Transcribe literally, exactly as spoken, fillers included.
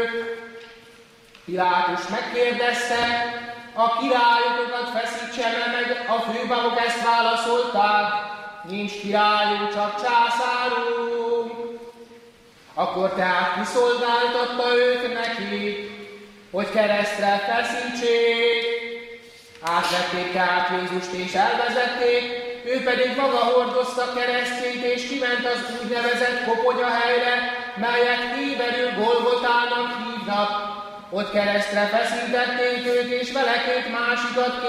Pilátus megkérdezte, a királyokat feszítse meg, a főpapok ezt válaszolták, nincs királyunk, csak császárunk. Akkor tehát kiszolgáltatta őt neki, hogy keresztre feszítsék. Átvették tehát Jézust és elvezették, ő pedig maga hordozta keresztjét és kiment az úgynevezett koponyahelyre, melyet héberül Golgotának hívnak. Ott keresztre feszítették őt és vele két másikat